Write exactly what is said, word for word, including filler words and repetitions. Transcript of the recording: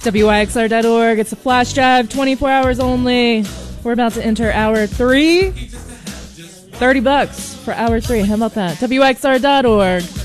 W Y X R dot org. It's a flash drive, twenty-four hours only. We're about to enter hour three. thirty bucks for hour three. How about that? W Y X R dot org.